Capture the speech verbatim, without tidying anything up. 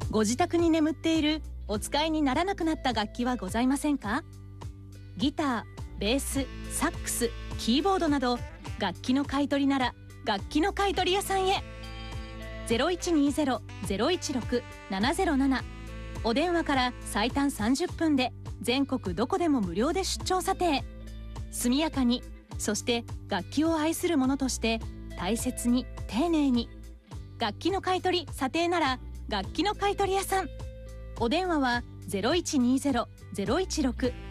ご自宅に眠っているお使いにならなくなった楽器はございませんか？ギター、ベース、サックス、キーボードなど楽器の買い取りなら楽器の買い取り屋さんへ。 ゼロいちにゼロ ゼロいちろく ななゼロなな お電話から最短さんじゅっぷんで全国どこでも無料で出張査定。速やかに、そして楽器を愛する者として大切に丁寧に。楽器の買い取り査定なら楽器の買い取り屋さん。お電話はゼロいちにゼロ ゼロいちろく